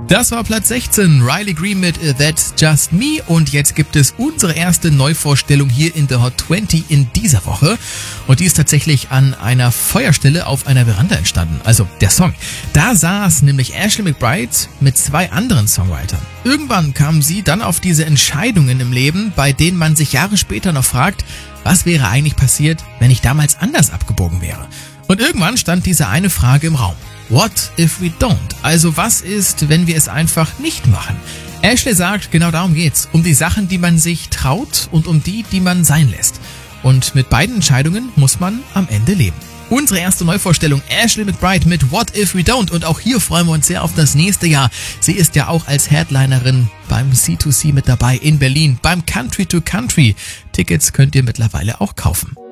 Das war Platz 16, Riley Green mit That's Just Me, und jetzt gibt es unsere erste Neuvorstellung hier in der Hot 20 in dieser Woche, und die ist tatsächlich an einer Feuerstelle auf einer Veranda entstanden, also der Song. Da saß nämlich Ashley McBryde mit 2 anderen Songwritern. Irgendwann kamen sie dann auf diese Entscheidungen im Leben, bei denen man sich Jahre später noch fragt, was wäre eigentlich passiert, wenn ich damals anders abgebogen wäre? Und irgendwann stand diese eine Frage im Raum. What if we don't? Also was ist, wenn wir es einfach nicht machen? Ashley sagt, genau darum geht's. Um die Sachen, die man sich traut, und um die man sein lässt. Und mit beiden Entscheidungen muss man am Ende leben. Unsere erste Neuvorstellung, Ashley McBryde mit What If We Don't. Und auch hier freuen wir uns sehr auf das nächste Jahr. Sie ist ja auch als Headlinerin beim C2C mit dabei in Berlin, beim Country to Country. Tickets könnt ihr mittlerweile auch kaufen.